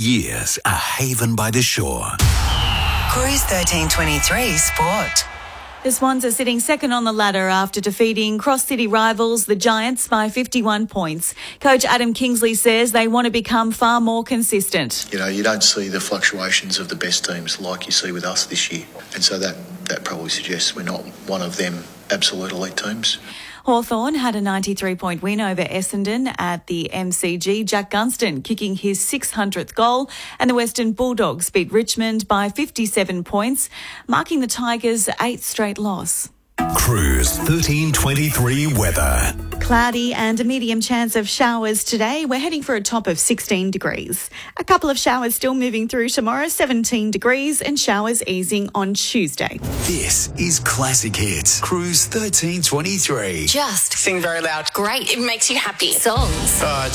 years a haven by the shore. Cruise 1323 Sport. The Swans are sitting second on the ladder after defeating cross-city rivals, the Giants, by 51 points. Coach Adam Kingsley says they want to become far more consistent. You know, you don't see the fluctuations of the best teams like you see with us this year. And so that probably suggests we're not one of them absolute elite teams. Hawthorn had a 93-point win over Essendon at the MCG. Jack Gunston kicking his 600th goal, and the Western Bulldogs beat Richmond by 57 points, marking the Tigers' 8th straight loss. Cruise 1323 weather. Cloudy and a medium chance of showers today. We're heading for a top of 16 degrees. A couple of showers still moving through tomorrow, 17 degrees, and showers easing on Tuesday. This is Classic Hits. Cruise 1323. Just sing very loud. Great. It makes you happy. Songs.